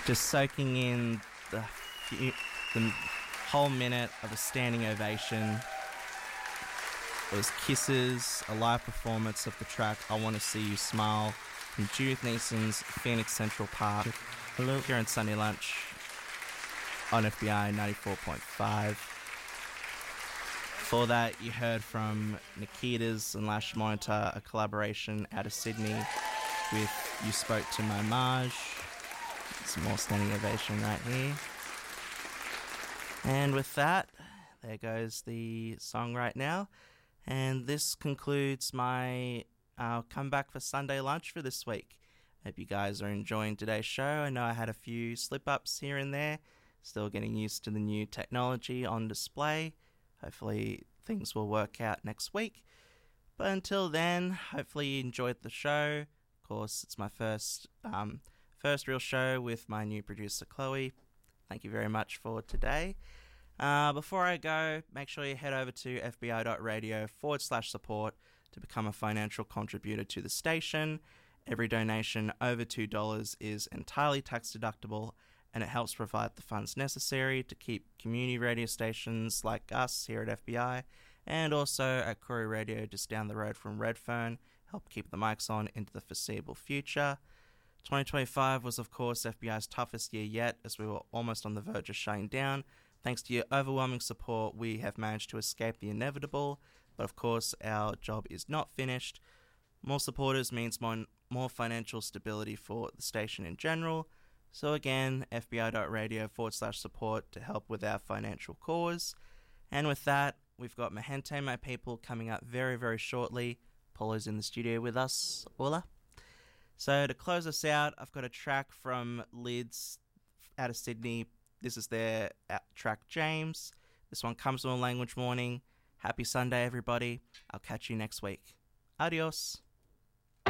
Just soaking in the whole minute of a standing ovation. It was Kisses, a live performance of the track I Want to See You Smile from Judith Neeson's Phoenix Central Park. Hello. Here on Sunday Lunch on FBI 94.5. Before that, you heard from Nikitas and Lash Monitor, a collaboration out of Sydney with You Spoke to My Marge. Some more standing ovation right here. And with that, there goes the song right now. And this concludes my comeback for Sunday Lunch for this week. Hope you guys are enjoying today's show. I know I had a few slip-ups here and there. Still getting used to the new technology on display. Hopefully things will work out next week. But until then, hopefully you enjoyed the show. Of course, it's my first real show with my new producer, Chloe. Thank you very much for today. Before I go, make sure you head over to fbi.radio/support to become a financial contributor to the station. Every donation over $2 is entirely tax deductible, and it helps provide the funds necessary to keep community radio stations like us here at FBI, and also at Koori Radio just down the road from Redfern, help keep the mics on into the foreseeable future. 2025 was, of course, FBI's toughest year yet, as we were almost on the verge of shutting down. Thanks to your overwhelming support, we have managed to escape the inevitable, but of course, our job is not finished. More supporters means more financial stability for the station in general. So again, fbi.radio/support to help with our financial cause. And with that, we've got Mahente, My People coming up very, very shortly. Polo's in the studio with us. Hola. So to close us out, I've got a track from Lids out of Sydney. This is their track, James. This one comes from a Language Morning. Happy Sunday, everybody. I'll catch you next week. Adios.